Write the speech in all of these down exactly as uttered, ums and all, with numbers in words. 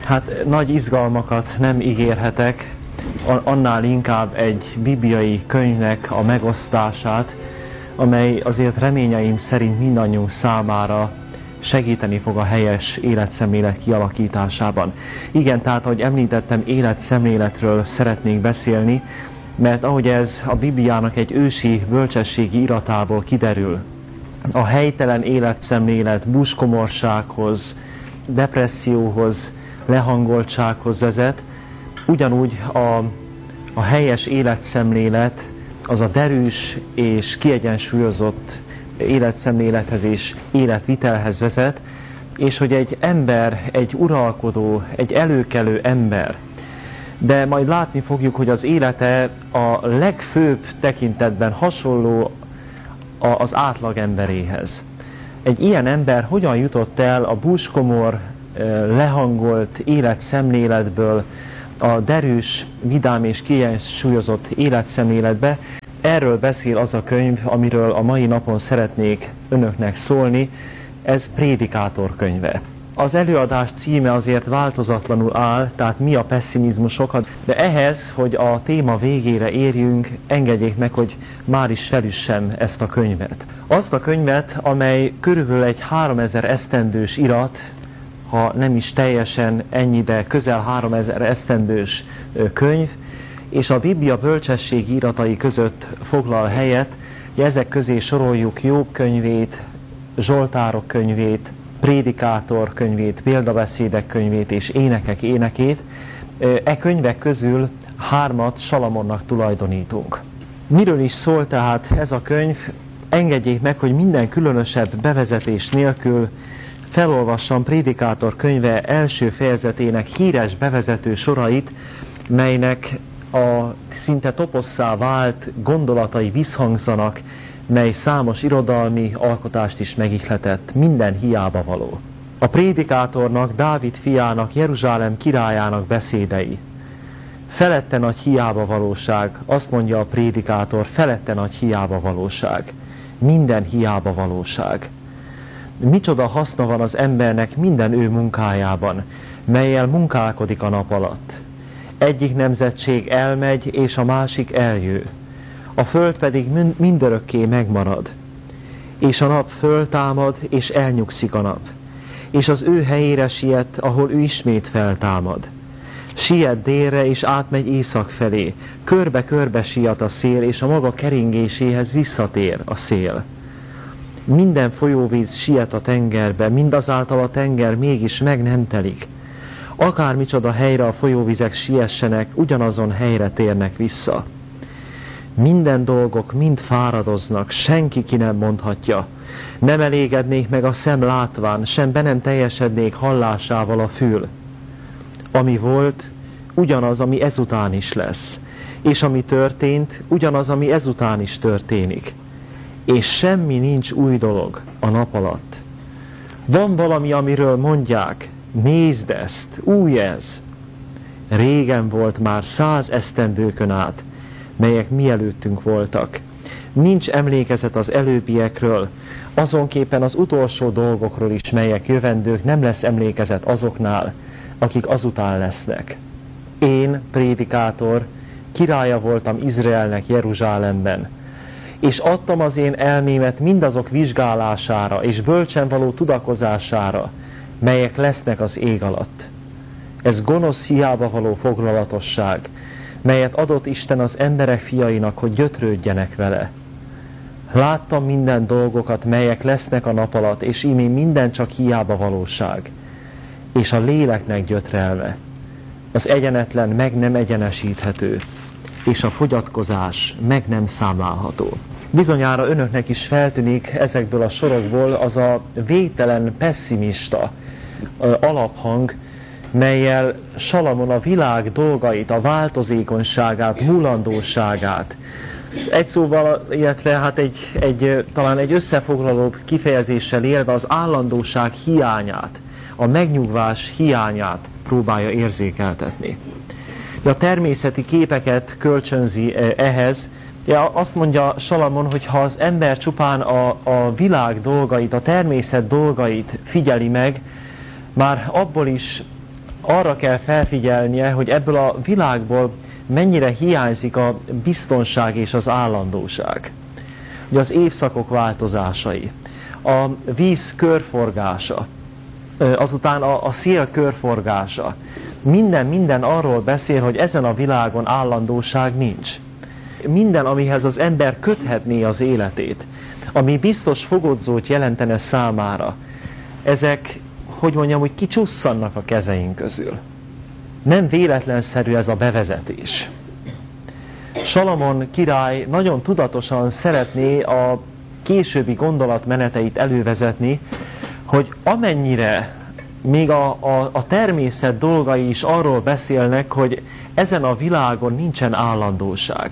Hát nagy izgalmakat nem ígérhetek, annál inkább egy bibliai könyvnek a megosztását, amely azért reményeim szerint mindannyiunk számára segíteni fog a helyes életszemlélet kialakításában. Igen, tehát ahogy említettem, életszemléletről szeretnék beszélni, mert ahogy ez a Bibliának egy ősi bölcsességi iratából kiderül, a helytelen életszemlélet búskomorsághoz, depresszióhoz, lehangoltsághoz vezet, ugyanúgy a, a helyes életszemlélet az a derűs és kiegyensúlyozott életszemlélethez és életvitelhez vezet, és hogy egy ember, egy uralkodó, egy előkelő ember, de majd látni fogjuk, hogy az élete a legfőbb tekintetben hasonló az átlag emberéhez. Egy ilyen ember hogyan jutott el a búskomor, lehangolt életszemléletből a derűs, vidám és kiegyensúlyozott életszemléletbe? Erről beszél az a könyv, amiről a mai napon szeretnék önöknek szólni, ez Prédikátor könyve. Az előadás címe azért változatlanul áll, tehát mi a pesszimizmusokat, de ehhez, hogy a téma végére érjünk, engedjék meg, hogy már is felüssem ezt a könyvet. Azt a könyvet, amely körülbelül egy háromezer esztendős irat, ha nem is teljesen ennyi, de közel háromezer esztendős könyv, és a Biblia bölcsességi iratai között foglal helyet, ezek közé soroljuk Jobb könyvét, Zsoltárok könyvét, Prédikátor könyvét, Példabeszédek könyvét és Énekek énekét. E könyvek közül hármat Salamonnak tulajdonítunk. Miről is szól tehát ez a könyv? Engedjék meg, hogy minden különösebb bevezetés nélkül felolvassam Prédikátor könyve első fejezetének híres bevezető sorait, melynek a szinte toposszá vált gondolatai visszhangzanak, mely számos irodalmi alkotást is megihletett, minden hiába való. A prédikátornak, Dávid fiának, Jeruzsálem királyának beszédei. Felette nagy hiába valóság, azt mondja a prédikátor, felette nagy hiába valóság. Minden hiába valóság. Micsoda haszna van az embernek minden ő munkájában, mellyel munkálkodik a nap alatt. Egyik nemzetség elmegy, és a másik eljő. A föld pedig mindörökké megmarad. És a nap föltámad, és elnyugszik a nap. És az ő helyére siet, ahol ő ismét feltámad. Siet délre, és átmegy észak felé. Körbe-körbe siet a szél, és a maga keringéséhez visszatér a szél. Minden folyóvíz siet a tengerbe, mindazáltal a tenger mégis meg nem telik. Akármicsoda helyre a folyóvizek siessenek, ugyanazon helyre térnek vissza. Minden dolgok mind fáradoznak, senki ki nem mondhatja. Nem elégednék meg a szem látván, sem be nem teljesednék hallásával a fül. Ami volt, ugyanaz, ami ezután is lesz. És ami történt, ugyanaz, ami ezután is történik. És semmi nincs új dolog a nap alatt. Van valami, amiről mondják, nézd ezt, új ez. Régen volt már száz esztendőkön át, melyek mielőttünk voltak. Nincs emlékezet az előbbiekről, azonképpen az utolsó dolgokról is, melyek jövendők, nem lesz emlékezet azoknál, akik azután lesznek. Én, prédikátor, királya voltam Izraelnek Jeruzsálemben, és adtam az én elmémet mindazok vizsgálására és bölcsen való tudakozására, melyek lesznek az ég alatt. Ez gonosz hiába való foglalatosság, melyet adott Isten az emberek fiainak, hogy gyötrődjenek vele. Láttam minden dolgokat, melyek lesznek a nap alatt, és íme minden csak hiába valóság, és a léleknek gyötrelme. Az egyenetlen meg nem egyenesíthető, és a fogyatkozás meg nem számlálható. Bizonyára önöknek is feltűnik ezekből a sorokból az a végtelen pesszimista alaphang, mellyel Salamon a világ dolgait, a változékonyságát, múlandóságát, egy szóval, illetve hát egy, egy, talán egy összefoglalóbb kifejezéssel élve az állandóság hiányát, a megnyugvás hiányát próbálja érzékeltetni. A természeti képeket kölcsönzi ehhez. Ja, azt mondja Salamon, hogy ha az ember csupán a, a világ dolgait, a természet dolgait figyeli meg, már abból is arra kell felfigyelnie, hogy ebből a világból mennyire hiányzik a biztonság és az állandóság. Ugye az évszakok változásai, a víz körforgása, azután a, a szél körforgása. Minden, minden arról beszél, hogy ezen a világon állandóság nincs. Minden, amihez az ember köthetné az életét, ami biztos fogodzót jelentene számára, ezek, hogy mondjam, hogy kicsusszannak a kezeink közül. Nem véletlenszerű ez a bevezetés. Salamon király nagyon tudatosan szeretné a későbbi gondolatmeneteit elővezetni, hogy amennyire még a, a, a természet dolgai is arról beszélnek, hogy ezen a világon nincsen állandóság.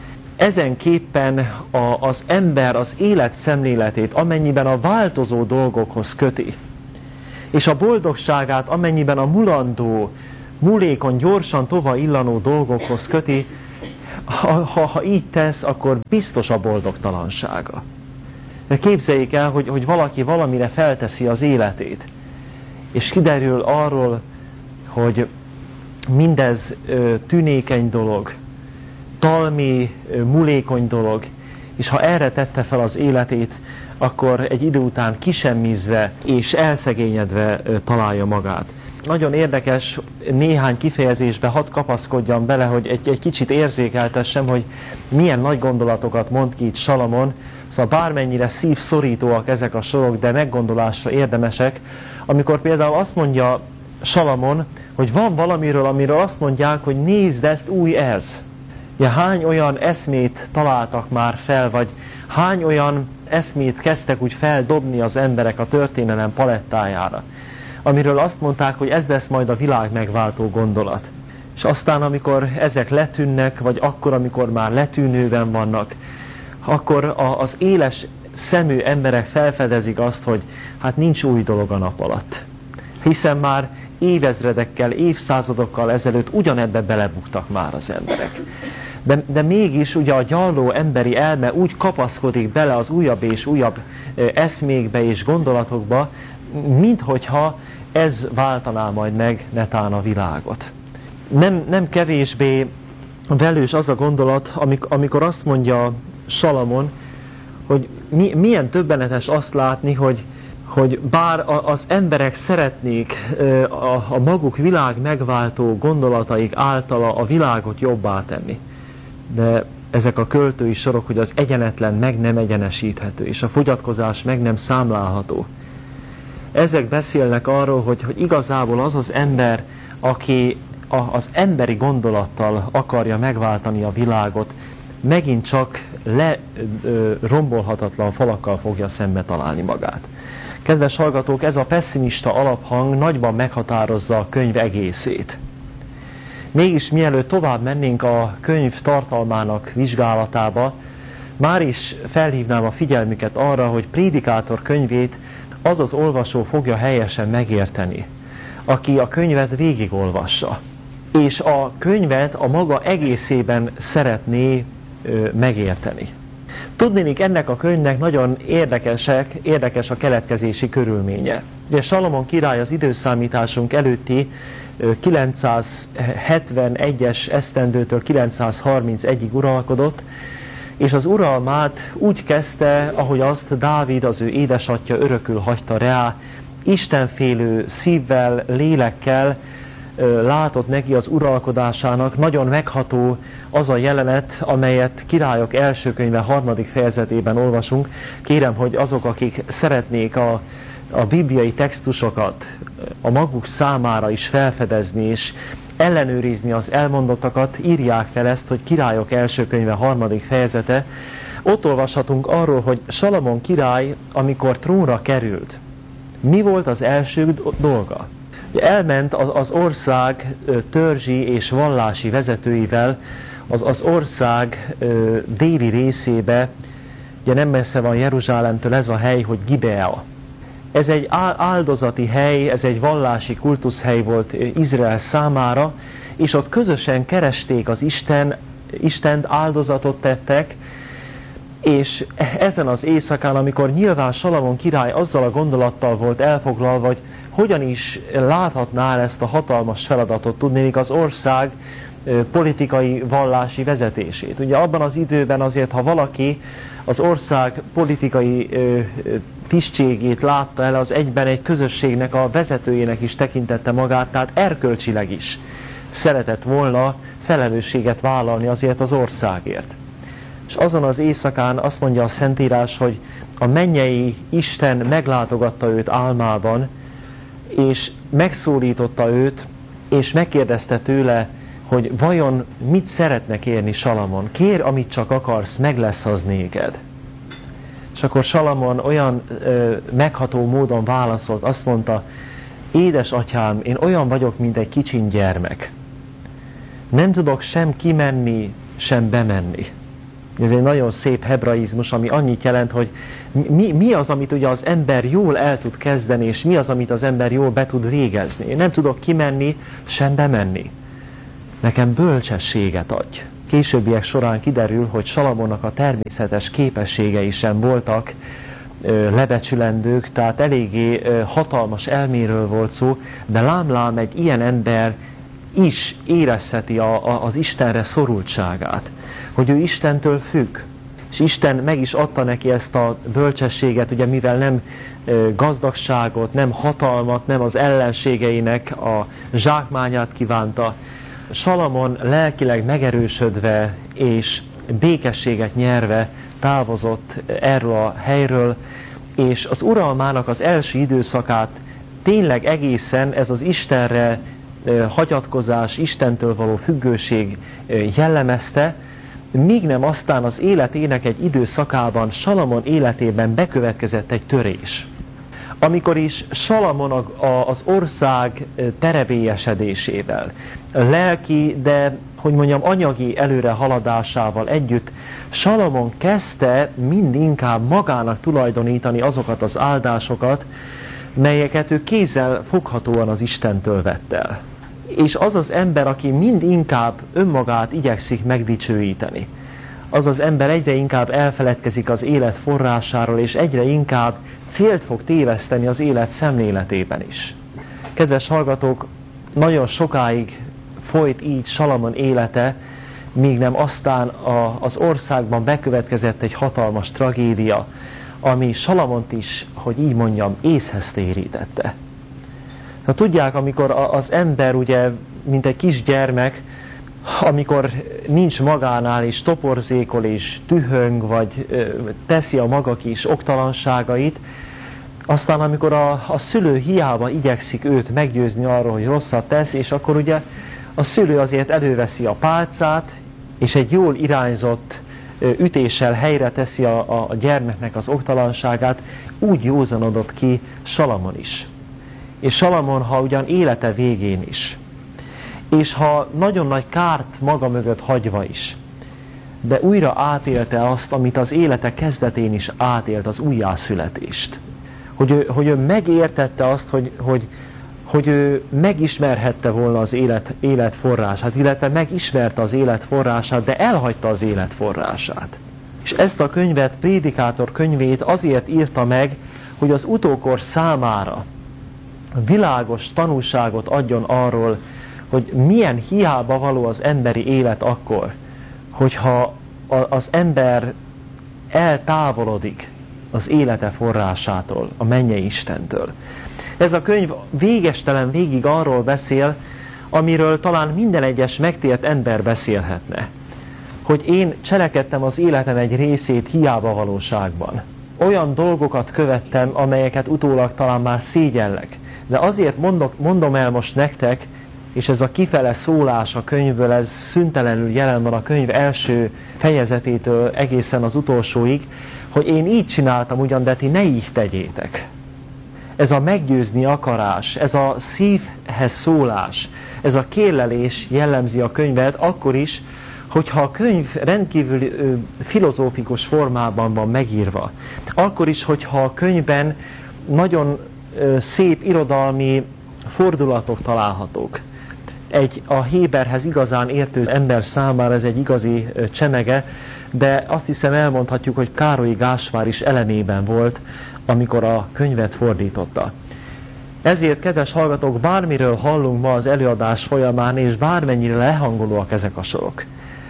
Ezenképpen a, az ember az élet szemléletét amennyiben a változó dolgokhoz köti, és a boldogságát amennyiben a mulandó, múlékony, gyorsan tova illanó dolgokhoz köti, ha, ha, ha így tesz, akkor biztos a boldogtalansága. De képzeljék el, hogy, hogy valaki valamire felteszi az életét, és kiderül arról, hogy mindez ö, tünékeny dolog, talmé, ö, mulékony dolog, és ha erre tette fel az életét, akkor egy idő után kisemmizve és elszegényedve ö, találja magát. Nagyon érdekes, néhány kifejezésbe hadd kapaszkodjam bele, hogy egy, egy kicsit érzékeltessem, hogy milyen nagy gondolatokat mond ki itt Salamon. Szóval bármennyire szívszorítóak ezek a sorok, de meggondolásra érdemesek, amikor például azt mondja Salamon, hogy van valamiről, amiről azt mondják, hogy nézd, ezt új ez. Ja, hány olyan eszmét találtak már fel, vagy hány olyan eszmét kezdtek úgy feldobni az emberek a történelem palettájára, amiről azt mondták, hogy ez lesz majd a világ megváltó gondolat. És aztán, amikor ezek letűnnek, vagy akkor, amikor már letűnőben vannak, akkor az éles szemű emberek felfedezik azt, hogy hát nincs új dolog a nap alatt. Hiszen már évezredekkel, évszázadokkal ezelőtt ugyanebbe belebuktak már az emberek. De, de mégis ugye a gyarló emberi elme úgy kapaszkodik bele az újabb és újabb eszmékbe és gondolatokba, minthogyha ez váltaná majd meg netán a világot. Nem, nem kevésbé velős az a gondolat, amikor azt mondja Salamon, hogy mi, milyen döbbenetes azt látni, hogy, hogy bár az emberek szeretnék a, a maguk világ megváltó gondolataik általa a világot jobbá tenni, de ezek a költői sorok, hogy az egyenetlen meg nem egyenesíthető, és a fogyatkozás meg nem számlálható. Ezek beszélnek arról, hogy, hogy igazából az az ember, aki a, az emberi gondolattal akarja megváltani a világot, megint csak le ö, rombolhatatlan falakkal fogja szembe találni magát. Kedves hallgatók, ez a pesszimista alaphang nagyban meghatározza a könyv egészét. Mégis mielőtt tovább mennénk a könyv tartalmának vizsgálatába, már is felhívnám a figyelmüket arra, hogy Prédikátor könyvét az az olvasó fogja helyesen megérteni, aki a könyvet végigolvassa, és a könyvet a maga egészében szeretné ö, megérteni. Tudnélik, ennek a könyvnek nagyon érdekesek, érdekes a keletkezési körülménye. Ugye Salamon király az időszámításunk előtti kilencszázhetvenegyes esztendőtől kilencszázharmincegyig uralkodott, és az uralmát úgy kezdte, ahogy azt Dávid, az ő édesatja örökül hagyta rá, istenfélő szívvel, lélekkel látott neki az uralkodásának. Nagyon megható az a jelenet, amelyet Királyok első könyve harmadik fejezetében olvasunk. Kérem, hogy azok, akik szeretnék a, a bibliai textusokat a maguk számára is felfedezni, és ellenőrizni az elmondottakat, írják fel ezt, hogy Királyok első könyve harmadik fejezete. Ott olvashatunk arról, hogy Salamon király, amikor trónra került, mi volt az első dolga? Elment az ország törzsi és vallási vezetőivel az, az ország déli részébe, ugye nem messze van Jeruzsálemtől ez a hely, hogy Gibea. Ez egy áldozati hely, ez egy vallási kultuszhely volt Izrael számára, és ott közösen keresték az Isten, Istent, áldozatot tettek, És ezen az éjszakán, amikor nyilván Salamon király azzal a gondolattal volt elfoglalva, hogy hogyan is láthatná el ezt a hatalmas feladatot, tudnék az ország politikai, vallási vezetését. Ugye abban az időben azért, ha valaki az ország politikai tisztségét látta el, az egyben egy közösségnek a vezetőjének is tekintette magát, tehát erkölcsileg is szeretett volna felelősséget vállalni azért az országért. És azon az éjszakán azt mondja a Szentírás, hogy a mennyei Isten meglátogatta őt álmában, és megszólította őt, és megkérdezte tőle, hogy vajon mit szeretne kérni Salamon. Kér, amit csak akarsz, meg lesz az néked. És akkor Salamon olyan ö, megható módon válaszolt, azt mondta, édes atyám, én olyan vagyok, mint egy kicsin gyermek. Nem tudok sem kimenni, sem bemenni. Ez egy nagyon szép hebraizmus, ami annyit jelent, hogy mi, mi az, amit ugye az ember jól el tud kezdeni, és mi az, amit az ember jól be tud végezni. Én nem tudok kimenni, sem bemenni. Nekem bölcsességet adj. Későbbiek során kiderül, hogy Salamonnak a természetes képességei sem voltak ö, lebecsülendők, tehát eléggé ö, hatalmas elméről volt szó, de lám-lám egy ilyen ember is érezheti a, a, az Istenre szorultságát, hogy ő Istentől függ. És Isten meg is adta neki ezt a bölcsességet, ugye mivel nem ö, gazdagságot, nem hatalmat, nem az ellenségeinek a zsákmányát kívánta. Salamon lelkileg megerősödve és békességet nyerve távozott erről a helyről, és az uralmának az első időszakát tényleg egészen ez az Istenre hagyatkozás, Istentől való függőség jellemezte, míg nem aztán az életének egy időszakában, Salamon életében bekövetkezett egy törés. Amikor is Salamon az ország terebélyesedésével, lelki, de hogy mondjam, anyagi előre haladásával együtt, Salamon kezdte mind inkább magának tulajdonítani azokat az áldásokat, melyeket ő kézzel foghatóan az Istentől vett el. És az az ember, aki mind inkább önmagát igyekszik megdicsőíteni, az az ember egyre inkább elfeledkezik az élet forrásáról, és egyre inkább célt fog téveszteni az élet szemléletében is. Kedves hallgatók, nagyon sokáig folyt így Salamon élete, míg nem aztán a, az országban bekövetkezett egy hatalmas tragédia, ami Salamont is, hogy így mondjam, észhez térítette. Tehát tudják, amikor az ember ugye, mint egy kisgyermek, amikor nincs magánál, és toporzékol, és dühöng, vagy ö, teszi a maga kis oktalanságait, aztán amikor a, a szülő hiába igyekszik őt meggyőzni arról, hogy rosszat tesz, és akkor ugye a szülő azért előveszi a pálcát, és egy jól irányzott ö, ütéssel helyre teszi a, a, a gyermeknek az oktalanságát, úgy józanodott ki Salamon is. És Salamon, ha ugyan élete végén is, és ha nagyon nagy kárt maga mögött hagyva is, de újra átélte azt, amit az élete kezdetén is átélt, az újjászületést. Hogy ő, hogy ő megértette azt, hogy, hogy, hogy ő megismerhette volna az élet, élet forrását, illetve megismerte az élet forrását, de elhagyta az élet forrását. És ezt a könyvet, Prédikátor könyvét azért írta meg, hogy az utókor számára világos tanúságot adjon arról, hogy milyen hiába való az emberi élet akkor, hogyha az ember eltávolodik az élete forrásától, a mennyei Istentől. Ez a könyv végestelen végig arról beszél, amiről talán minden egyes megtért ember beszélhetne. Hogy én cselekedtem az életem egy részét hiába valóságban. Olyan dolgokat követtem, amelyeket utólag talán már szégyellek. De azért mondok, mondom el most nektek, és ez a kifele szólás a könyvből, ez szüntelenül jelen van a könyv első fejezetétől egészen az utolsóig, hogy én így csináltam ugyan, de ti ne így tegyétek. Ez a meggyőzni akarás, ez a szívhez szólás, ez a kérlelés jellemzi a könyvet akkor is, hogyha a könyv rendkívül ö, filozófikus formában van megírva. Akkor is, hogyha a könyvben nagyon ö, szép irodalmi fordulatok találhatók. Egy a Héberhez igazán értő ember számára ez egy igazi csemege, de azt hiszem elmondhatjuk, hogy Károlyi Gáspár is elemében volt, amikor a könyvet fordította. Ezért, kedves hallgatók, bármiről hallunk ma az előadás folyamán, és bármennyire lehangolóak ezek a sorok,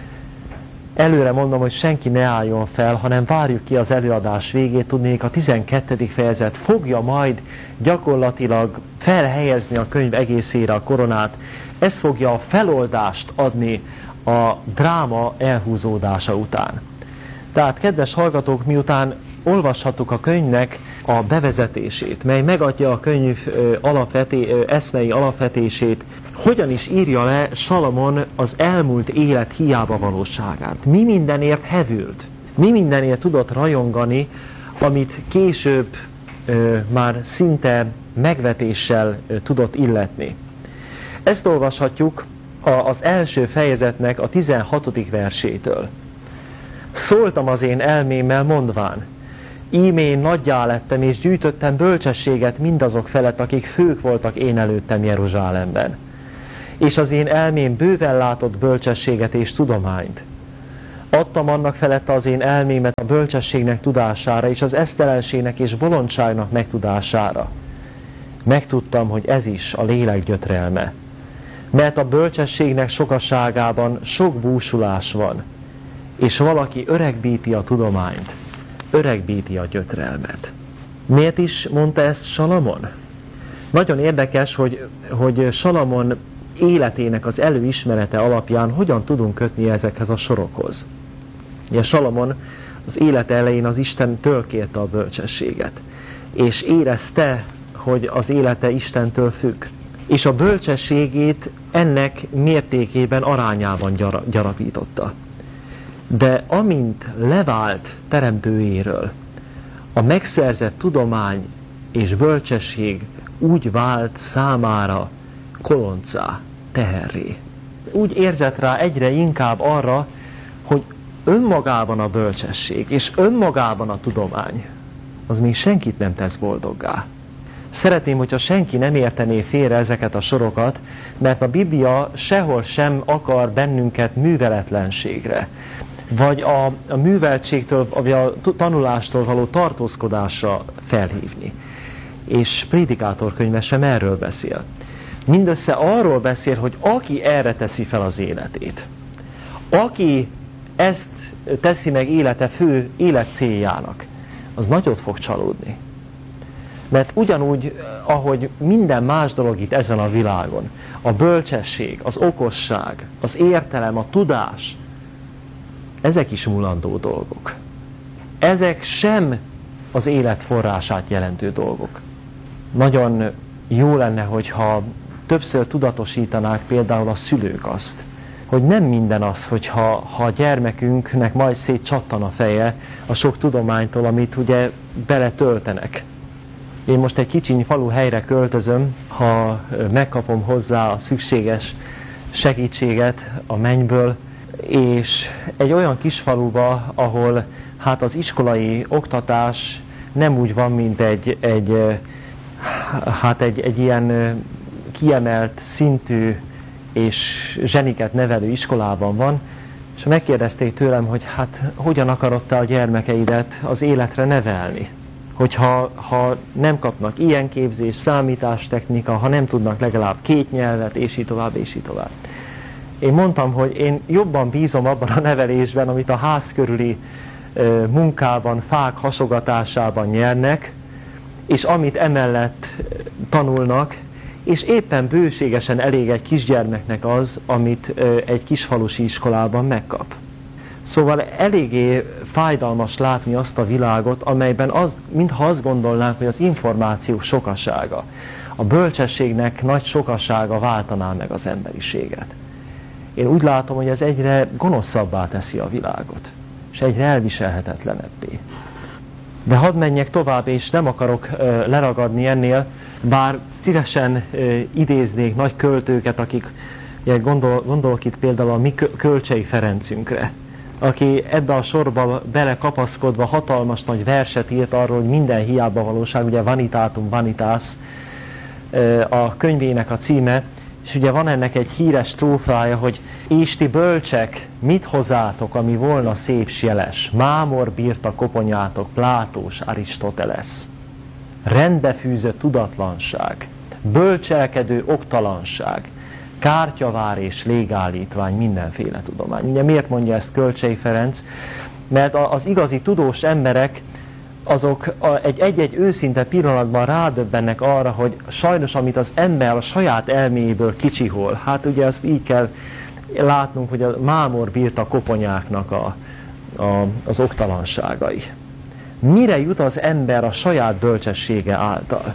előre mondom, hogy senki ne álljon fel, hanem várjuk ki az előadás végét. Tudnék, a tizenkettedik fejezet fogja majd gyakorlatilag felhelyezni a könyv egészére a koronát. Ez fogja a feloldást adni a dráma elhúzódása után. Tehát, kedves hallgatók, miután olvashattuk a könyvnek a bevezetését, mely megadja a könyv alapveté, eszmei alapvetését, hogyan is írja le Salamon az elmúlt élet hiába valóságát. Mi mindenért hevült, mi mindenért tudott rajongani, amit később ö, már szinte megvetéssel ö, tudott illetni. Ezt olvashatjuk a, az első fejezetnek a tizenhatodik versétől. Szóltam az én elmémmel mondván, íme én nagyjá lettem, és gyűjtöttem bölcsességet mindazok felett, akik fők voltak én előttem Jeruzsálemben. És az én elmém bőven látott bölcsességet és tudományt. Adtam annak felett az én elmémet a bölcsességnek tudására, és az esztelenségnek és bolondságnak megtudására. Megtudtam, hogy ez is a lélek gyötrelme. Mert a bölcsességnek sokaságában sok búsulás van, és valaki öregbíti a tudományt, öregbíti a gyötrelmet. Miért is mondta ezt Salamon? Nagyon érdekes, hogy, hogy Salamon életének az előismerete alapján hogyan tudunk kötni ezekhez a sorokhoz. Ugye Salamon az élete elején az Istentől kérte a bölcsességet, és érezte, hogy az élete Istentől függ. És a bölcsességét ennek mértékében, arányában gyara, gyarapította. De amint levált teremtőjéről, a megszerzett tudomány és bölcsesség úgy vált számára koloncá, teherré. Úgy érzett rá egyre inkább arra, hogy önmagában a bölcsesség és önmagában a tudomány, az még senkit nem tesz boldoggá. Szeretném, hogyha senki nem értené félre ezeket a sorokat, mert a Biblia sehol sem akar bennünket műveletlenségre, vagy a, a műveltségtől, vagy a tanulástól való tartózkodásra felhívni. És Prédikátor könyve sem erről beszél. Mindössze arról beszél, hogy aki erre teszi fel az életét, aki ezt teszi meg élete fő élet céljának, az nagyot fog csalódni. Mert ugyanúgy, ahogy minden más dolog itt ezen a világon, a bölcsesség, az okosság, az értelem, a tudás, ezek is mulandó dolgok. Ezek sem az élet forrását jelentő dolgok. Nagyon jó lenne, hogyha többször tudatosítanák például a szülők azt, hogy nem minden az, hogyha ha a gyermekünknek majd szétcsattan a feje a sok tudománytól, amit ugye beletöltenek. Én most egy kicsiny falu helyre költözöm, ha megkapom hozzá a szükséges segítséget a mennyből, és egy olyan kis faluba, ahol hát az iskolai oktatás nem úgy van, mint egy, egy, hát egy, egy ilyen kiemelt szintű és zseniket nevelő iskolában van, és megkérdezték tőlem, hogy hát hogyan akarod te a gyermekeidet az életre nevelni. Hogyha ha nem kapnak ilyen képzés, számítástechnika, ha nem tudnak legalább két nyelvet, és így tovább, és így tovább. Én mondtam, hogy én jobban bízom abban a nevelésben, amit a ház körüli ö, munkában, fák hasogatásában nyernek, és amit emellett tanulnak, és éppen bőségesen elég egy kisgyermeknek az, amit ö, egy kisfalusi iskolában megkap. Szóval eléggé fájdalmas látni azt a világot, amelyben az, mintha azt gondolnánk, hogy az információ sokasága, a bölcsességnek nagy sokasága váltaná meg az emberiséget. Én úgy látom, hogy ez egyre gonoszabbá teszi a világot, és egyre elviselhetetlenebbé. De hadd menjek tovább, és nem akarok uh, leragadni ennél, bár szívesen uh, idéznék nagy költőket, akik, ugye, gondol, gondolok itt például a mi Kölcsei Ferencünkre, aki ebbe a sorba belekapaszkodva hatalmas nagy verset írt arról, hogy minden hiába valóság, ugye Vanitatum Vanitas, a könyvének a címe, És ugye van ennek egy híres strófája, hogy és ti bölcsek, mit hozátok, ami volna szép s jeles? Mámor bírta koponyátok, Plátós, Arisztotelesz. Rendbefűzött tudatlanság, bölcselkedő oktalanság, kártyavár és légállítvány, mindenféle tudomány. Ugye miért mondja ezt Kölcsey Ferenc? Mert az igazi tudós emberek azok egy-egy őszinte pillanatban rádöbbennek arra, hogy sajnos amit az ember a saját elméjéből kicsihol, hát ugye azt így kell látnunk, hogy a mámor bírta koponyáknak a, a, az oktalanságai. Mire jut az ember a saját bölcsessége által?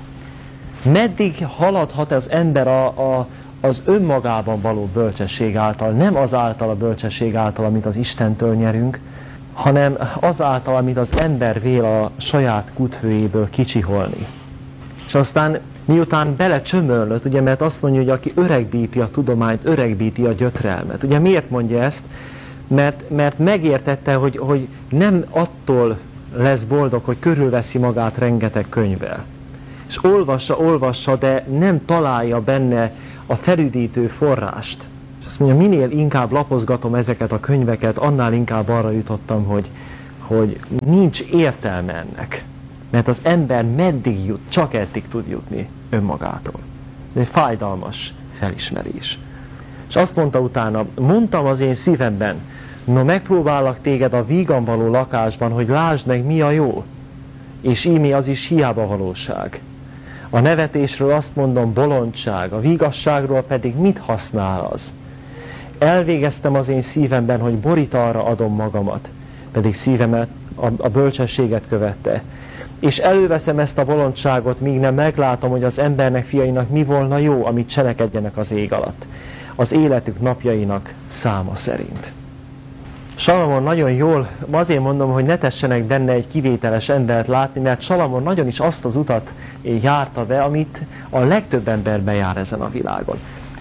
Meddig haladhat az ember a, a, az önmagában való bölcsesség által, nem az által a bölcsesség által, amit az Istentől nyerünk, hanem azáltal, amit az ember vél a saját kuthőjéből kicsiholni. És aztán miután belecsömörlött, ugye, mert azt mondja, hogy aki öregbíti a tudományt, öregbíti a gyötrelmet. Ugye miért mondja ezt? Mert, mert megértette, hogy, hogy nem attól lesz boldog, hogy körülveszi magát rengeteg könyvvel. És olvassa, olvassa, de nem találja benne a felüdítő forrást. És azt mondja, minél inkább lapozgatom ezeket a könyveket, annál inkább arra jutottam, hogy, hogy nincs értelme ennek. Mert az ember meddig jut, csak eddig tud jutni önmagától. Ez egy fájdalmas felismerés. És azt mondta utána, mondtam az én szívemben, no megpróbálok téged a vígan való lakásban, hogy lásd meg mi a jó, és ímé az is hiába valóság. A nevetésről azt mondom bolondság, a vigasságról pedig mit használ az? Elvégeztem az én szívemben, hogy borítalra adom magamat, pedig szívemet a, a bölcsességet követte. És előveszem ezt a bolondságot, míg nem meglátom, hogy az embernek, fiainak mi volna jó, amit cselekedjenek az ég alatt, az életük napjainak száma szerint. Salamon nagyon jól, azért mondom, hogy ne tessenek benne egy kivételes embert látni, mert Salamon nagyon is azt az utat járta be, amit a legtöbb ember bejár ezen a világon.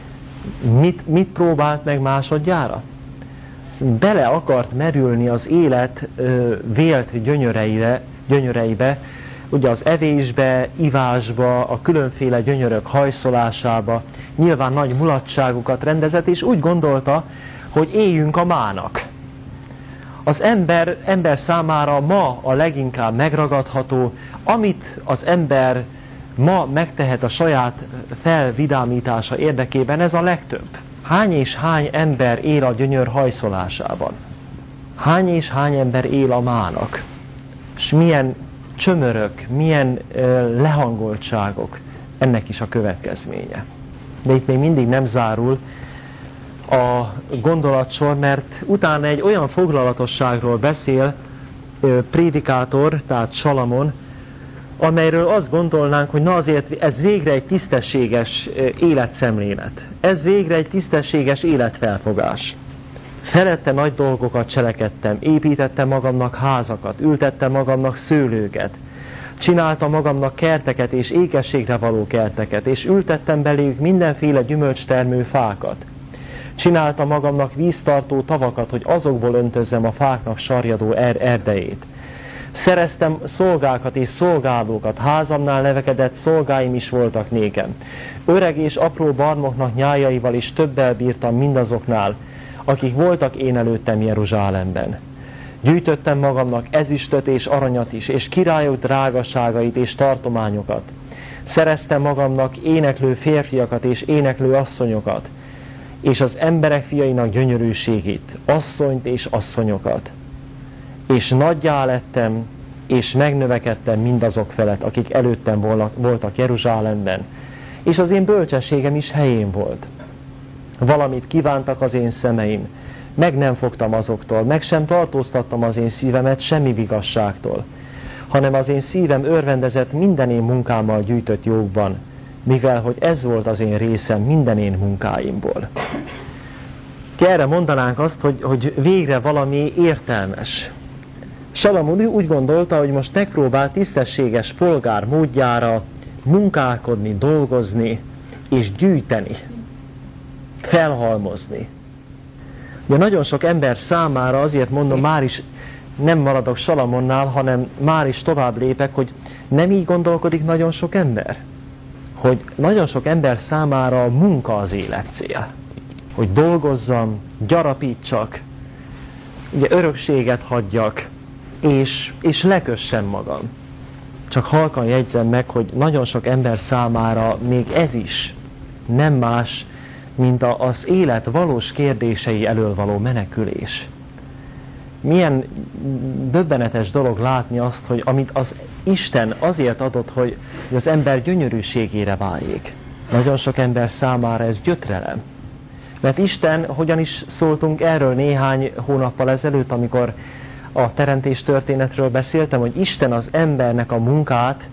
Mit, mit próbált meg másodjára? Bele akart merülni az élet ö, vélt gyönyöreire, gyönyöreibe, ugye az evésbe, ivásba, a különféle gyönyörök hajszolásába, nyilván nagy mulatságukat rendezett, és úgy gondolta, hogy éljünk a mának. Az ember, ember számára ma a leginkább megragadható, amit az ember ma megtehet a saját felvidámítása érdekében, ez a legtöbb. Hány és hány ember él a gyönyör hajszolásában? Hány és hány ember él a mának? És milyen csömörök, milyen uh, lehangoltságok ennek is a következménye. De itt még mindig nem zárul a gondolatsor, mert utána egy olyan foglalatosságról beszél uh, prédikátor, tehát Salamon, amelyről azt gondolnánk, hogy na azért ez végre egy tisztességes életszemlélet. Ez végre egy tisztességes életfelfogás. Felette nagy dolgokat cselekedtem, építettem magamnak házakat, ültettem magamnak szőlőket, csináltam magamnak kerteket és ékességre való kerteket, és ültettem beléjük mindenféle gyümölcstermő fákat. Csináltam magamnak víztartó tavakat, hogy azokból öntözzem a fáknak sarjadó er- erdejét. Szereztem szolgákat és szolgálókat, házamnál nevekedett szolgáim is voltak nékem. Öreg és apró barmoknak nyájaival is többel bírtam mindazoknál, akik voltak én előttem Jeruzsálemben. Gyűjtöttem magamnak ezüstöt és aranyat is, és királyok drágaságait és tartományokat. Szereztem magamnak éneklő férfiakat és éneklő asszonyokat, és az emberek fiainak gyönyörűségét, asszonyt és asszonyokat. És nagyjá lettem, és megnövekedtem mindazok felett, akik előttem voltak Jeruzsálemben, és az én bölcsességem is helyén volt. Valamit kívántak az én szemeim, meg nem fogtam azoktól, meg sem tartóztattam az én szívemet semmi vigasságtól, hanem az én szívem örvendezett minden én munkámmal gyűjtött jókban, mivel hogy ez volt az én részem minden én munkáimból. Ki erre mondanánk azt, hogy, hogy végre valami értelmes. Salamon úgy gondolta, hogy most megpróbál tisztességes polgár módjára munkálkodni, dolgozni és gyűjteni, felhalmozni. Ugye nagyon sok ember számára, azért mondom, már is nem maradok Salamonnál, hanem már is tovább lépek, hogy nem így gondolkodik nagyon sok ember. hogy nagyon sok ember számára a munka az életcél. Hogy dolgozzam, gyarapítsak, ugye örökséget hagyjak, és, és lekössem magam. Csak halkan jegyzem meg, hogy nagyon sok ember számára még ez is nem más, mint a, az élet valós kérdései elől való menekülés. Milyen döbbenetes dolog látni azt, hogy amit az Isten azért adott, hogy az ember gyönyörűségére váljék. Nagyon sok ember számára ez gyötrelem. Mert Isten, hogyan is szóltunk erről néhány hónappal ezelőtt, amikor a teremtés történetről beszéltem, hogy Isten az embernek a munkát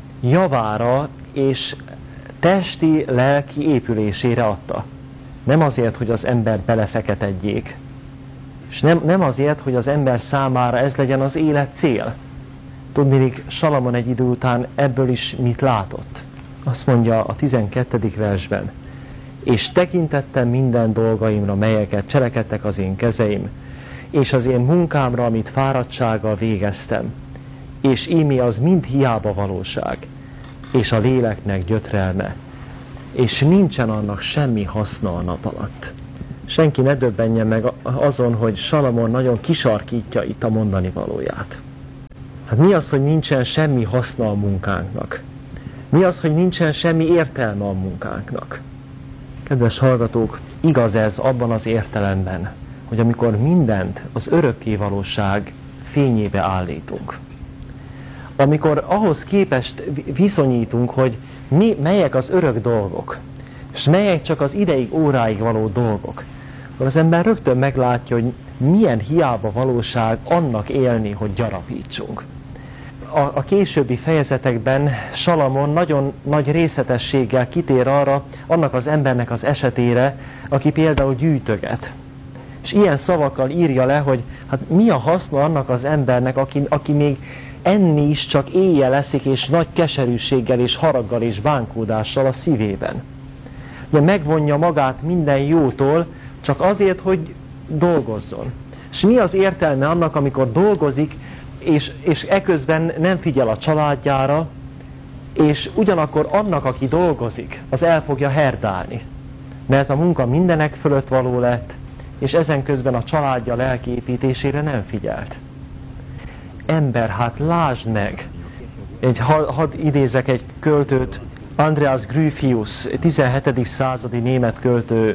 javára és testi, lelki épülésére adta. Nem azért, hogy az ember belefeketedjék, és nem, nem azért, hogy az ember számára ez legyen az élet cél. Tudniillik, Salamon egy idő után ebből is mit látott. Azt mondja a tizenkettedik versben: és tekintettem minden dolgaimra, melyeket cselekedtek az én kezeim, és az én munkámra, amit fáradtsággal végeztem, és ímé az mind hiába valóság, és a léleknek gyötrelme, és nincsen annak semmi haszna a nap alatt. Senki ne döbbenjen meg azon, hogy Salamon nagyon kisarkítja itt a mondani valóját. Hát mi az, hogy nincsen semmi haszna a munkánknak? Mi az, hogy nincsen semmi értelme a munkánknak? Kedves hallgatók, igaz ez abban az értelemben, hogy amikor mindent az örökké valóság fényébe állítunk, amikor ahhoz képest viszonyítunk, hogy mi, melyek az örök dolgok, és melyek csak az ideig, óráig való dolgok, akkor az ember rögtön meglátja, hogy milyen hiába valóság annak élni, hogy gyarapítsunk. A, a későbbi fejezetekben Salamon nagyon nagy részletességgel kitér arra, annak az embernek az esetére, aki például gyűjtöget. És ilyen szavakkal írja le, hogy hát mi a haszna annak az embernek, aki, aki még enni is csak éjjel leszik, és nagy keserűséggel, és haraggal, és bánkódással a szívében. Ugye megvonja magát minden jótól, csak azért, hogy dolgozzon. És mi az értelme annak, amikor dolgozik, és, és eközben nem figyel a családjára, és ugyanakkor annak, aki dolgozik, az el fogja herdálni. Mert a munka mindenek fölött való lett, és ezen közben a családja lelkiépítésére nem figyelt. Ember, hát lásd meg! Egy, hadd idézek egy költőt, Andreas Gryphius, tizenhetedik századi német költő,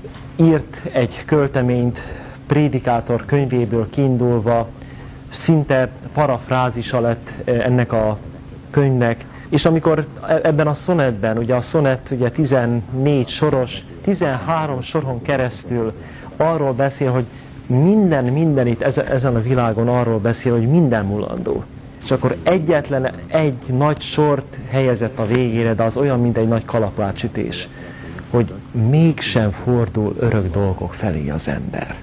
írt egy költeményt Prédikátor könyvéből kiindulva, szinte parafrázisa lett ennek a könyvnek, és amikor ebben a szonetben, ugye a szonet ugye tizennégy soros, tizenhárom soron keresztül arról beszél, hogy minden, minden itt ezen a világon arról beszél, hogy minden mulandó. És akkor egyetlen egy nagy sort helyezett a végére, de az olyan, mint egy nagy kalapácsütés, hogy mégsem fordul örök dolgok felé az ember.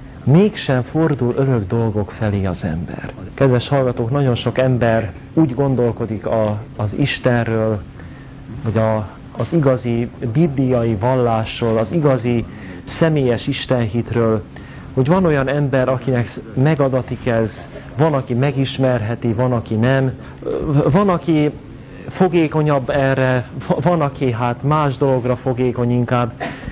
Mégsem fordul örök dolgok felé az ember. Kedves hallgatók, nagyon sok ember úgy gondolkodik a, az Istenről, hogy a, az igazi bibliai vallásról, az igazi személyes istenhitről, hogy van olyan ember, akinek megadatik ez, van, aki megismerheti, van, aki nem, van, aki fogékonyabb erre, van, aki hát más dologra fogékony inkább,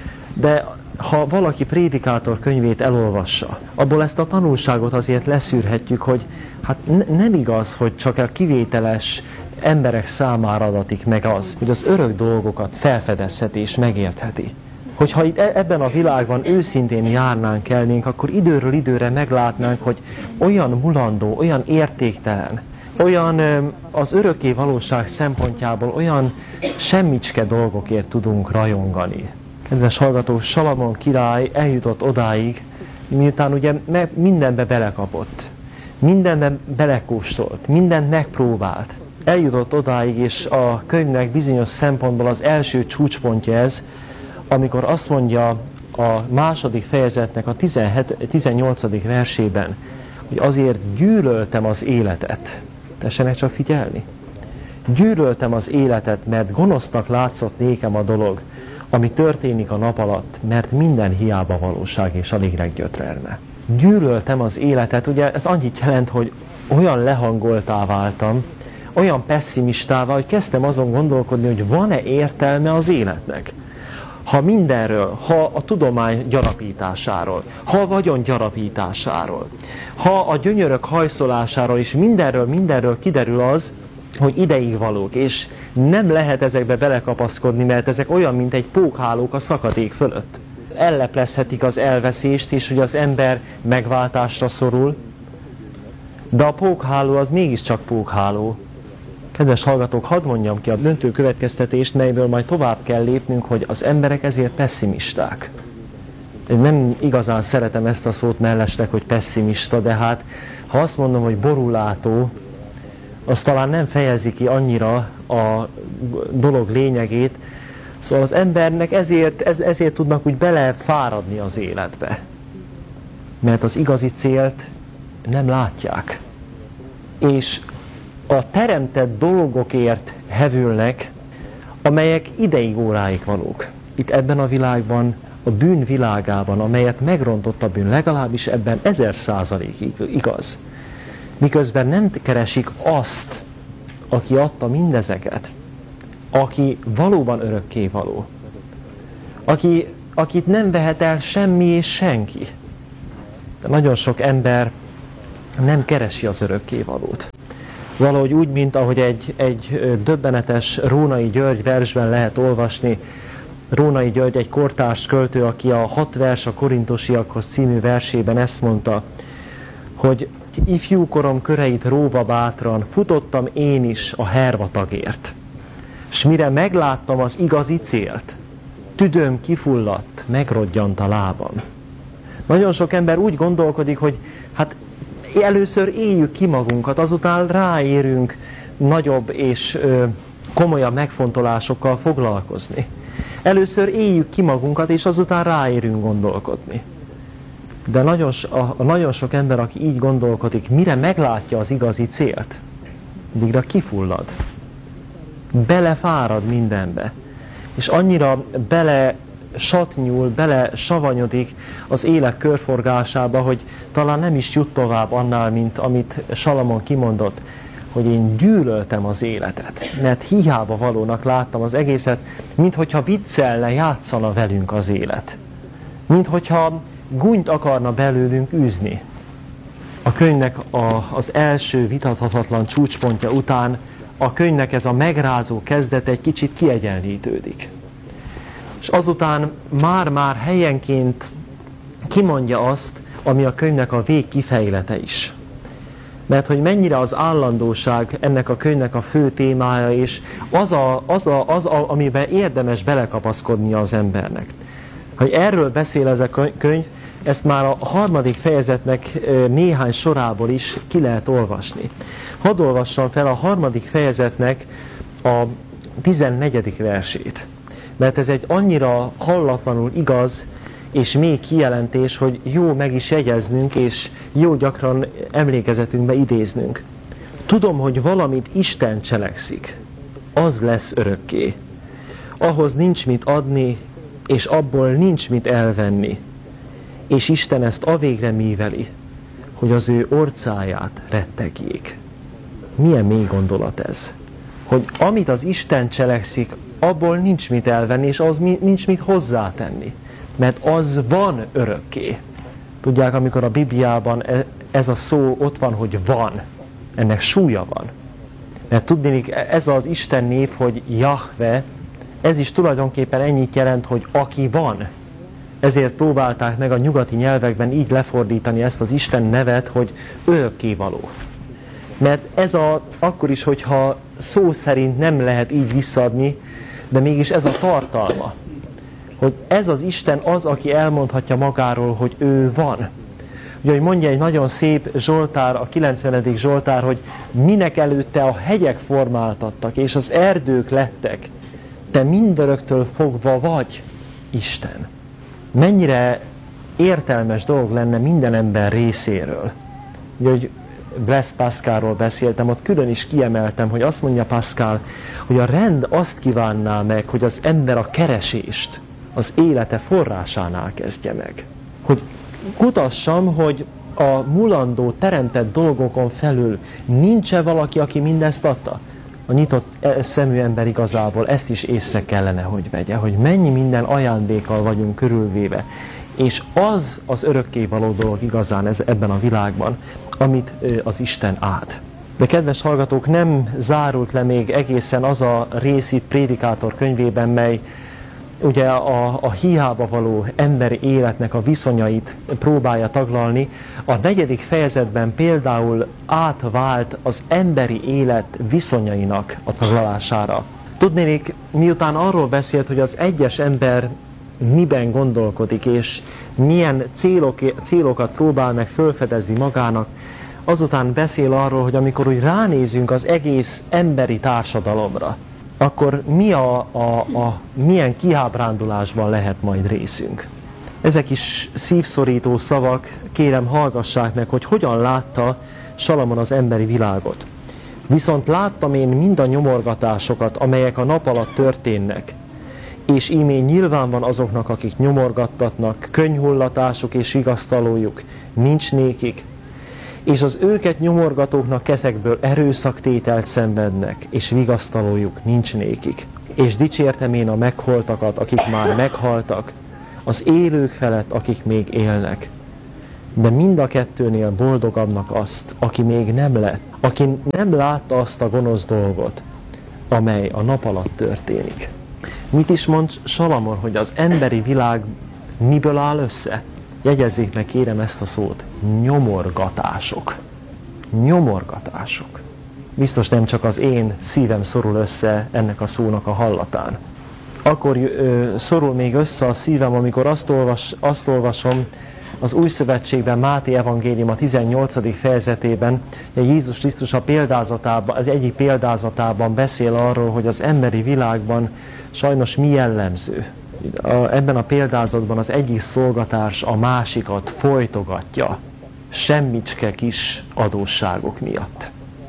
de ha valaki Prédikátor könyvét elolvassa, abból ezt a tanulságot azért leszűrhetjük, hogy hát nem igaz, hogy csak a kivételes emberek számára adatik meg az, hogy az örök dolgokat felfedezheti és megértheti. Hogyha itt ebben a világban őszintén járnánk, elnénk, akkor időről időre meglátnánk, hogy olyan mulandó, olyan értéktelen, olyan az örökké valóság szempontjából olyan semmicske dolgokért tudunk rajongani. Kedves hallgató, Salamon király eljutott odáig, miután ugye mindenbe belekapott, mindenbe belekóstolt, mindent megpróbált. Eljutott odáig, és a könyvnek bizonyos szempontból az első csúcspontja ez, amikor azt mondja a második fejezetnek a tizennyolcadik versében, hogy azért gyűlöltem az életet. Tessenek csak figyelni. Gyűlöltem az életet, mert gonosznak látszott nékem a dolog, ami történik a nap alatt, mert minden hiába valóság és alig leggyötrelme. Gyűlöltem az életet, ugye ez annyit jelent, hogy olyan lehangoltá váltam, olyan pessimistává, hogy kezdtem azon gondolkodni, hogy van-e értelme az életnek. Ha mindenről, ha a tudomány gyarapításáról, ha a vagyon gyarapításáról, ha a gyönyörök hajszolásáról és mindenről, mindenről kiderül az, hogy ideig valók, és nem lehet ezekbe belekapaszkodni, mert ezek olyan, mint egy pókhálók a szakadék fölött. Elleplezhetik az elveszést, és hogy az ember megváltásra szorul, de a pókháló az mégiscsak pókháló. Kedves hallgatók, hadd mondjam ki a döntő következtetést, melyből majd tovább kell lépnünk, hogy az emberek ezért pessimisták. Én nem igazán szeretem ezt a szót mellesleg, hogy pessimista, de hát ha azt mondom, hogy borulátó, az talán nem fejezi ki annyira a dolog lényegét. Szóval az embernek ezért, ez, ezért tudnak úgy belefáradni az életbe. Mert az igazi célt nem látják. És a teremtett dolgokért hevülnek, amelyek ideig óráig valók. Itt ebben a világban, a bűn világában, amelyet megrontott a bűn, legalábbis ebben ezer százalékig igaz. Miközben nem keresik azt, aki adta mindezeket, aki valóban örökkévaló, aki, akit nem vehet el semmi és senki. De nagyon sok ember nem keresi az örökkévalót. Valahogy úgy, mint ahogy egy, egy döbbenetes Rónai György versben lehet olvasni. Rónai György egy kortárs költő, aki a Hat vers a Korintosiakhoz című versében ezt mondta, hogy ifjúkorom köreit róva bátran, futottam én is a hervatagért. S mire megláttam az igazi célt, tüdőm kifulladt, megrodjant a lábam. Nagyon sok ember úgy gondolkodik, hogy hát először éljük ki magunkat, azután ráérünk nagyobb és ö, komolyabb megfontolásokkal foglalkozni. Először éljük ki magunkat, és azután ráérünk gondolkodni. De nagyon, a, a nagyon sok ember, aki így gondolkodik, mire meglátja az igazi célt, addigra kifullad. Belefárad mindenbe. És annyira bele satnyúl, bele savanyodik az élet körforgásába, hogy talán nem is jut tovább annál, mint amit Salamon kimondott, hogy én gyűlöltem az életet, mert hiába valónak láttam az egészet, minthogyha viccelne, játszana velünk az élet. Minthogyha gúnyt akarna belőlünk űzni. A könyvnek a, az első vitathatatlan csúcspontja után a könyvnek ez a megrázó kezdete egy kicsit kiegyenlítődik. És azután már-már helyenként kimondja azt, ami a könyvnek a végkifejlete is. Mert hogy mennyire az állandóság ennek a könyvnek a fő témája, és az, a, az, a, az a, amiben érdemes belekapaszkodnia az embernek. Hogy erről beszél ez a könyv, ezt már a harmadik fejezetnek néhány sorából is ki lehet olvasni. Hadd olvassam fel a harmadik fejezetnek a tizennegyedik versét. Mert ez egy annyira hallatlanul igaz és mély kijelentés, hogy jó meg is jegyeznünk, és jó gyakran emlékezetünkbe idéznünk. Tudom, hogy valamit Isten cselekszik, az lesz örökké. Ahhoz nincs mit adni, és abból nincs mit elvenni. És Isten ezt avégre míveli, hogy az ő orcáját rettegjék. Milyen mély gondolat ez? Hogy amit az Isten cselekszik, abból nincs mit elvenni, és az nincs mit hozzátenni. Mert az van örökké. Tudják, amikor a Bibliában ez a szó ott van, hogy van, ennek súlya van. Mert tudnék, ez az Isten név, hogy Jahve, ez is tulajdonképpen ennyit jelent, hogy aki van. Ezért próbálták meg a nyugati nyelvekben így lefordítani ezt az Isten nevet, hogy örökkévaló. Mert ez a, akkor is, hogyha szó szerint nem lehet így visszaadni, de mégis ez a tartalma. Hogy ez az Isten az, aki elmondhatja magáról, hogy ő van. Ugye, hogy mondja egy nagyon szép Zsoltár, a kilencvenedik Zsoltár, hogy minek előtte a hegyek formáltattak, és az erdők lettek. Te mindöröktől fogva vagy Isten. Mennyire értelmes dolog lenne minden ember részéről. Ugye, hogy Blaise Pascalról beszéltem, ott külön is kiemeltem, hogy azt mondja Pascal, hogy a rend azt kívánná meg, hogy az ember a keresést az élete forrásánál kezdje meg. Hogy kutassam, hogy a mulandó, teremtett dolgokon felül nincs-e valaki, aki mindezt adta? A nyitott szemű ember igazából ezt is észre kellene, hogy vegye, hogy mennyi minden ajándékkal vagyunk körülvéve. És az az örökkévaló dolog igazán ez, ebben a világban, amit az Isten ad. De kedves hallgatók, nem zárult le még egészen az a rész itt Prédikátor könyvében, mely ugye a, a hiába való emberi életnek a viszonyait próbálja taglalni. A negyedik fejezetben például átvált az emberi élet viszonyainak a taglalására. Tudnék, miután arról beszélt, hogy az egyes ember miben gondolkodik, és milyen célok, célokat próbál meg felfedezni magának, azután beszél arról, hogy amikor úgy ránézünk az egész emberi társadalomra, akkor mi a, a, a, milyen kiábrándulásban lehet majd részünk. Ezek is szívszorító szavak, kérem hallgassák meg, hogy hogyan látta Salamon az emberi világot. Viszont láttam én mind a nyomorgatásokat, amelyek a nap alatt történnek, és ímé nyilván van azoknak, akik nyomorgattatnak, könnyhullatásuk és vigasztalójuk nincs nékik, és az őket nyomorgatóknak kezekből erőszaktételt szenvednek, és vigasztalójuk nincs nékik. És dicsértem én a megholtakat, akik már meghaltak, az élők felett, akik még élnek. De mind a kettőnél boldogabbnak azt, aki még nem lett, aki nem látta azt a gonosz dolgot, amely a nap alatt történik. Mit is mond Salamon, hogy az emberi világ miből áll össze? Jegyezzék meg, kérem, ezt a szót. Nyomorgatások. Nyomorgatások. Biztos nem csak az én szívem szorul össze ennek a szónak a hallatán. Akkor ö, szorul még össze a szívem, amikor azt, olvas, azt olvasom az Új Szövetségben, Máté evangélium a tizennyolcadik fejezetében, hogy Jézus Krisztus a példázatában, az egyik példázatában beszél arról, hogy az emberi világban sajnos mi jellemző. Ebben a példázatban az egyik szolgatárs a másikat folytogatja, semmicske kis adósságok miatt.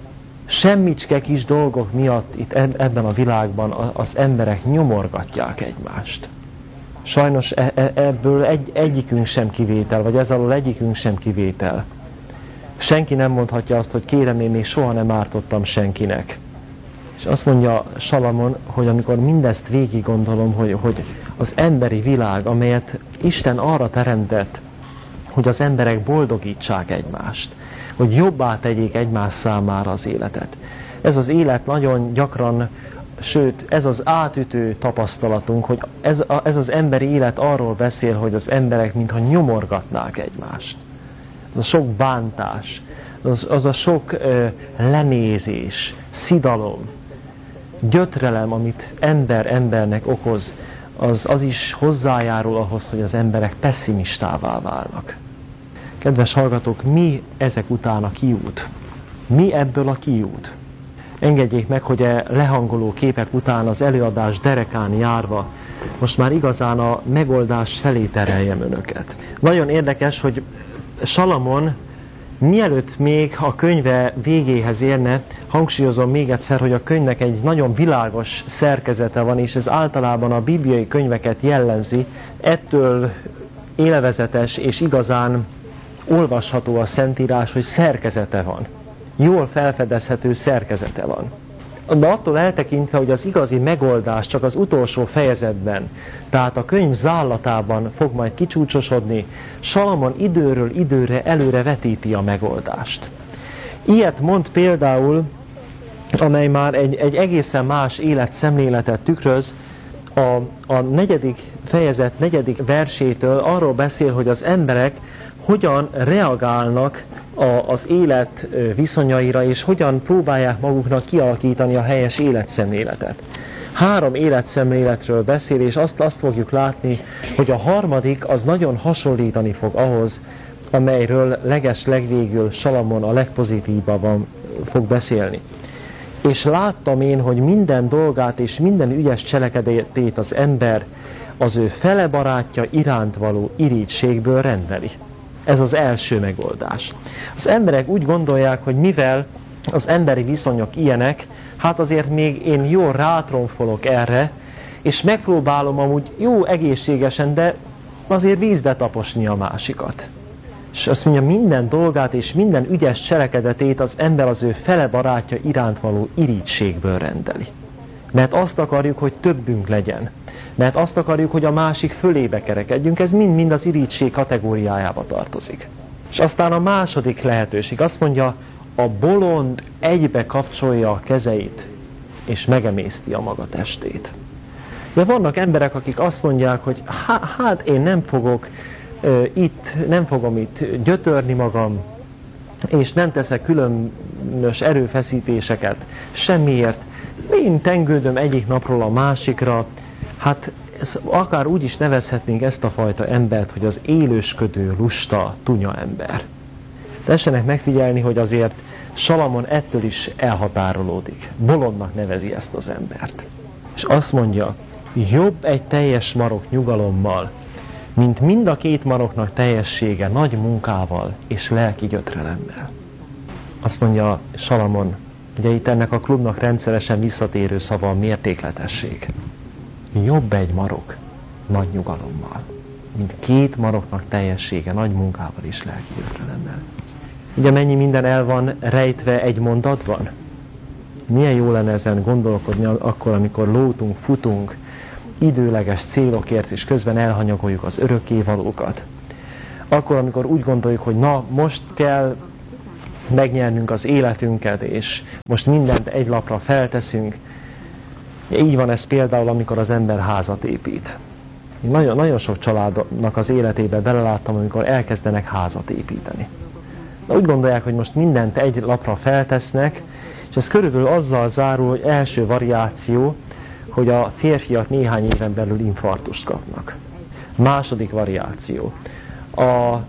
Semmicske kis dolgok miatt itt ebben a világban az emberek nyomorgatják egymást. Sajnos ebből egy, egyikünk sem kivétel, vagy ez alól egyikünk sem kivétel. Senki nem mondhatja azt, hogy kérem, én még soha nem ártottam senkinek. És azt mondja Salamon, hogy amikor mindezt végig gondolom, hogy, hogy az emberi világ, amelyet Isten arra teremtett, hogy az emberek boldogítsák egymást, hogy jobbá tegyék egymás számára az életet. Ez az élet nagyon gyakran, sőt, ez az átütő tapasztalatunk, hogy ez, a, ez az emberi élet arról beszél, hogy az emberek mintha nyomorgatnák egymást. Az a sok bántás, az, az a sok ö, lenézés, szidalom, gyötrelem, amit ember embernek okoz, az, az is hozzájárul ahhoz, hogy az emberek pessimistává válnak. Kedves hallgatók, mi ezek után a kiút? Mi ebből a kiút? Engedjék meg, hogy e lehangoló képek után az előadás derekán járva most már igazán a megoldás felé tereljem önöket. Nagyon érdekes, hogy Salamon mielőtt még a könyve végéhez érne, hangsúlyozom még egyszer, hogy a könyvnek egy nagyon világos szerkezete van, és ez általában a bibliai könyveket jellemzi, ettől élvezetes és igazán olvasható a Szentírás, hogy szerkezete van. Jól felfedezhető szerkezete van. De attól eltekintve, hogy az igazi megoldás csak az utolsó fejezetben, tehát a könyv zállatában fog majd kicsúcsosodni, Salamon időről időre előre vetíti a megoldást. Ilyet mond például, amely már egy, egy egészen más életszemléletet tükröz, a, a negyedik fejezet negyedik versétől arról beszél, hogy az emberek hogyan reagálnak a, az élet viszonyaira, és hogyan próbálják maguknak kialakítani a helyes életszemléletet. Három életszemléletről beszél, és azt, azt fogjuk látni, hogy a harmadik az nagyon hasonlítani fog ahhoz, amelyről leges legvégül Salamon a legpozitívabban fog beszélni. És láttam én, hogy minden dolgát és minden ügyes cselekedetét az ember az ő fele barátja iránt való irítségből rendeli. Ez az első megoldás. Az emberek úgy gondolják, hogy mivel az emberi viszonyok ilyenek, hát azért még én jól rátronfolok erre, és megpróbálom amúgy jó egészségesen, de azért vízbe taposni a másikat. És azt mondja, minden dolgát és minden ügyes cselekedetét az ember az ő fele barátja iránt való irítségből rendeli. Mert azt akarjuk, hogy többünk legyen. Mert azt akarjuk, hogy a másik fölébe kerekedjünk. Ez mind-mind az irítség kategóriájába tartozik. És aztán a második lehetőség. Azt mondja, a bolond egybe kapcsolja a kezeit, és megemészti a maga testét. De vannak emberek, akik azt mondják, hogy hát én nem fogok uh, itt, nem fogom itt gyötörni magam, és nem teszek különös erőfeszítéseket semmiért. Én tengődöm egyik napról a másikra. Hát ez, akár úgy is nevezhetnénk ezt a fajta embert, hogy az élősködő, lusta, tunya ember. Tessenek megfigyelni, hogy azért Salamon ettől is elhatárolódik. Bolondnak nevezi ezt az embert. És azt mondja, jobb egy teljes marok nyugalommal, mint mind a két maroknak teljessége nagy munkával és lelki gyötrelemmel. Azt mondja Salamon, ugye itt ennek a klubnak rendszeresen visszatérő szava a mértékletesség. Jobb egy marok nagy nyugalommal, mint két maroknak teljessége nagy munkával és lelki gyötrelemmel. Ugye mennyi minden el van rejtve egy mondatban? Milyen jó lenne ezen gondolkodni akkor, amikor lótunk, futunk, időleges célokért, és közben elhanyagoljuk az örökkévalókat. Akkor, amikor úgy gondoljuk, hogy na, most kell megnyernünk az életünket, és most mindent egy lapra felteszünk. Így van ez például, amikor az ember házat épít. Én nagyon, nagyon sok családnak az életébe beleláttam, amikor elkezdenek házat építeni. De úgy gondolják, hogy most mindent egy lapra feltesznek, és ez körülbelül azzal zárul, hogy első variáció, hogy a férfiak néhány éven belül infarktust kapnak. Második variáció. A,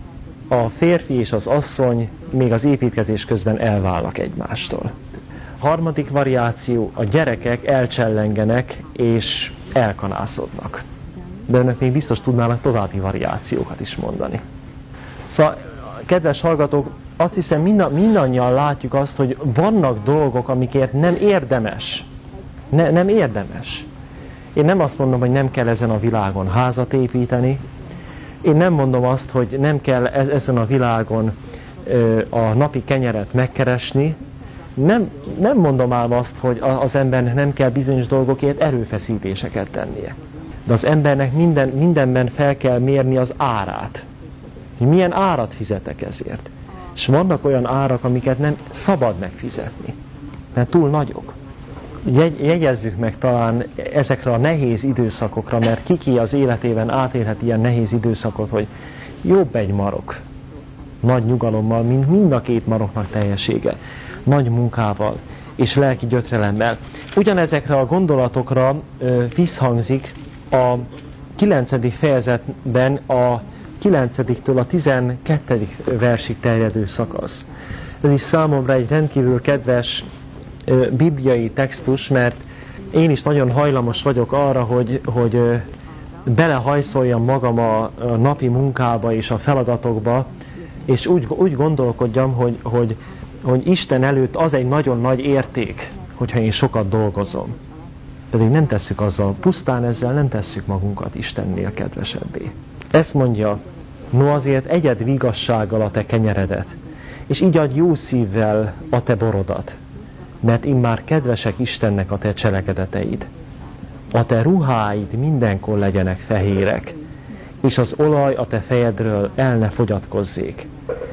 a férfi és az asszony még az építkezés közben elválnak egymástól. Harmadik variáció, a gyerekek elcsellengenek és elkanászodnak. De önök még biztos tudnának további variációkat is mondani. Szóval, kedves hallgatók, azt hiszem mind, mindannyian látjuk azt, hogy vannak dolgok, amikért nem érdemes. Ne, nem érdemes. Én nem azt mondom, hogy nem kell ezen a világon házat építeni. Én nem mondom azt, hogy nem kell ezen a világon ö, a napi kenyeret megkeresni. Nem, nem mondom ám azt, hogy az embernek nem kell bizonyos dolgokért erőfeszítéseket tennie. De az embernek minden, mindenben fel kell mérni az árát. Hogy milyen árat fizetek ezért. És vannak olyan árak, amiket nem szabad megfizetni, mert túl nagyok. Jegy, jegyezzük meg talán ezekre a nehéz időszakokra, mert kiki az életében átélhet ilyen nehéz időszakot, hogy jobb egy marok nagy nyugalommal, mint mind a két maroknak teljessége, nagy munkával és lelki gyötrelemmel. Ugyanezekre a gondolatokra ö, visszhangzik a kilencedik fejezetben a kilencediktől a tizenkettedik versig terjedő szakasz. Ez is számomra egy rendkívül kedves ö, bibliai textus, mert én is nagyon hajlamos vagyok arra, hogy, hogy ö, belehajszoljam magam a, a napi munkába és a feladatokba, és úgy, úgy gondolkodjam, hogy, hogy, hogy Isten előtt az egy nagyon nagy érték, hogyha én sokat dolgozom. Pedig nem tesszük azzal, pusztán ezzel nem tesszük magunkat Istennél kedvesebbé. Ezt mondja, no azért egyed vigassággal a te kenyeredet, és így adj jó szívvel a te borodat, mert immár kedvesek Istennek a te cselekedeteid. A te ruháid mindenkor legyenek fehérek, és az olaj a te fejedről el ne fogyatkozzék.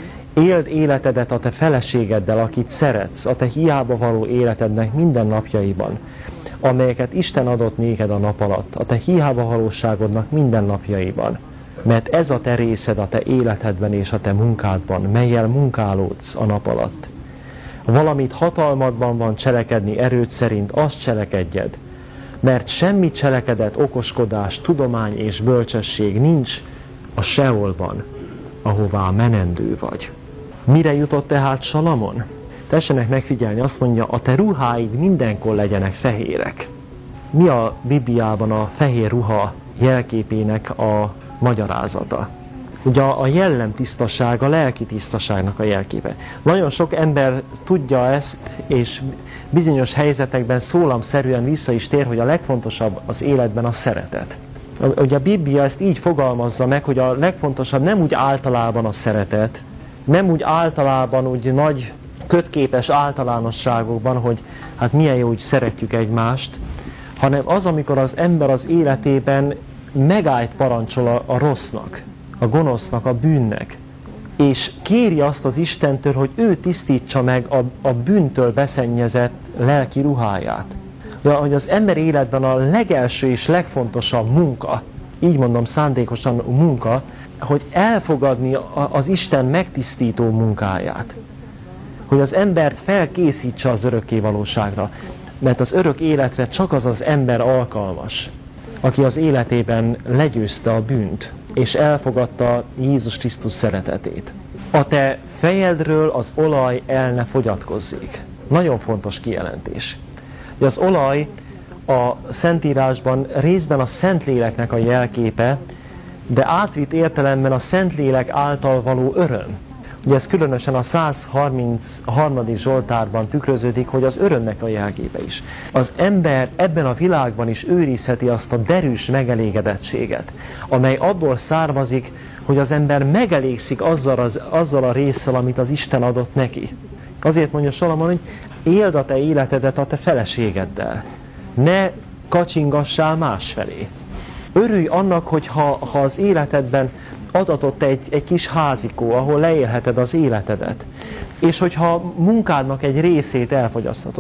Éld életedet a te feleségeddel, akit szeretsz, a te hiába való életednek minden napjaiban, amelyeket Isten adott néked a nap alatt, a te hiába valóságodnak minden napjaiban. Mert ez a te részed a te életedben és a te munkádban, mellyel munkálódsz a nap alatt. Valamit hatalmadban van cselekedni erőd szerint, azt cselekedjed, mert semmi cselekedet, okoskodás, tudomány és bölcsesség nincs a Seolban, ahová menendő vagy. Mire jutott tehát Salamon? Tessenek megfigyelni, azt mondja, a te ruháid mindenkor legyenek fehérek. Mi a Bibliában a fehér ruha jelképének a magyarázata? Ugye a jellem tisztaság, a lelki tisztaságnak a jelképe. Nagyon sok ember tudja ezt, és bizonyos helyzetekben szólamszerűen vissza is tér, hogy a legfontosabb az életben a szeretet. Ugye a Biblia ezt így fogalmazza meg, hogy a legfontosabb nem úgy általában a szeretet, nem úgy általában úgy nagy kötképes általánosságokban, hogy hát milyen jó, hogy szeretjük egymást, hanem az, amikor az ember az életében megállt parancsol a, a rossznak, a gonosznak, a bűnnek, és kéri azt az Istentől, hogy ő tisztítsa meg a, a bűntől beszennyezett lelki ruháját. Hogy az ember életben a legelső és legfontosabb munka, így mondom szándékosan munka, hogy elfogadni az Isten megtisztító munkáját. Hogy az embert felkészítse az örökké valóságra. Mert az örök életre csak az az ember alkalmas, aki az életében legyőzte a bűnt, és elfogadta Jézus Krisztus szeretetét. A te fejedről az olaj el ne fogyatkozzék. Nagyon fontos kijelentés. Az olaj a Szentírásban részben a Szentléleknek a jelképe, de átvitt értelemben a Szentlélek által való öröm. Ugye ez különösen a száz harmincharmadik Zsoltárban tükröződik, hogy az örömnek a jelképe is. Az ember ebben a világban is őrizheti azt a derűs megelégedettséget, amely abból származik, hogy az ember megelégszik azzal, az, azzal a résszel, amit az Isten adott neki. Azért mondja Salamon, hogy éld a te életedet a te feleségeddel. Ne kacsingassál másfelé. Örülj annak, hogy ha, ha az életedben adatott egy, egy kis házikó, ahol leélheted az életedet, és hogyha munkádnak egy részét elfogyaszthatod,